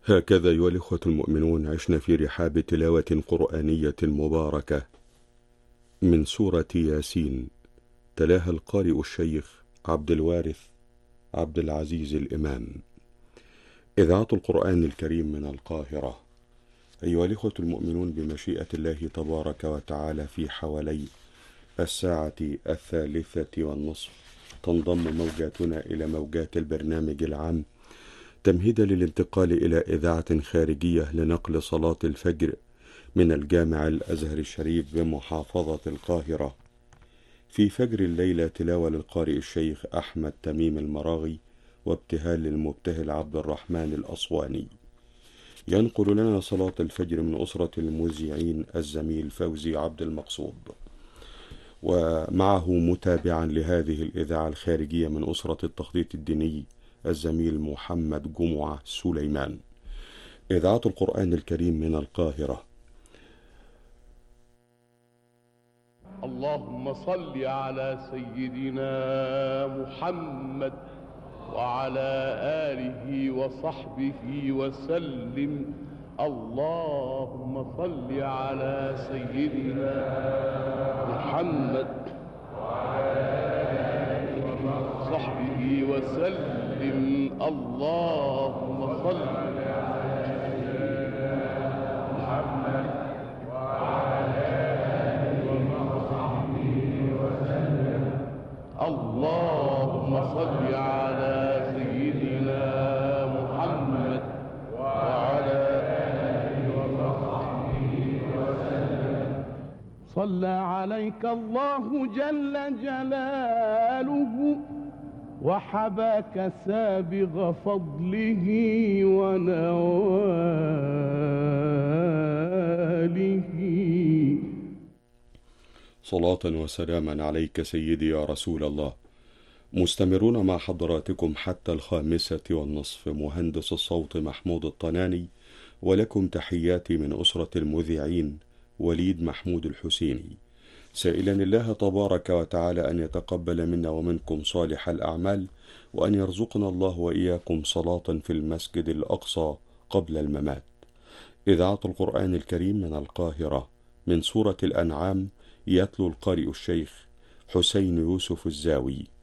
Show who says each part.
Speaker 1: هكذا أيها الإخوة المؤمنون عشنا في رحاب تلاوة قرآنية مباركة من سورة ياسين، تلاها القارئ الشيخ عبد الوارث عبد العزيز الإمام، إذاعة القرآن الكريم من القاهرة. أيها الإخوة المؤمنون، بمشيئة الله تبارك وتعالى في حوالي الساعة 3:30 تنضم موجاتنا إلى موجات البرنامج العام تمهيدا للانتقال إلى إذاعة خارجية لنقل صلاة الفجر من الجامع الأزهر الشريف بمحافظة القاهرة. في فجر الليلة تلاوة للقارئ الشيخ أحمد تميم المراغي وابتهال للمبتهل عبد الرحمن الأصواني. ينقل لنا صلاة الفجر من أسرة المذيعين الزميل فوزي عبد المقصود، ومعه متابعا لهذه الإذاعة الخارجية من أسرة التخطيط الديني الزميل محمد جمعة سليمان. إذاعة القرآن الكريم من القاهرة.
Speaker 2: اللهم صل على سيدنا محمد وعلى آله وصحبه وسلم. اللهم صل على سيدنا محمد وعلى آله وصحبه وسلم. اللهم صل على سيدنا محمد وعلى آله وصحبه وسلم. اللهم صل على سيدنا محمد وعلى آله وصحبه وسلم. صلى عليك الله جل جلاله وحباك سابغ فضله ونواله.
Speaker 1: صلاة وسلاما عليك سيدي يا رسول الله. مستمرون مع حضراتكم حتى 5:30. مهندس الصوت محمود الطناني، ولكم تحياتي من أسرة المذيعين وليد محمود الحسيني، سائلا الله تبارك وتعالى أن يتقبل منا ومنكم صالح الأعمال، وأن يرزقنا الله وإياكم صلاة في المسجد الأقصى قبل الممات. إذاعة القرآن الكريم من القاهرة. من سورة الأنعام يتلو القارئ الشيخ حسين يوسف الزاوي.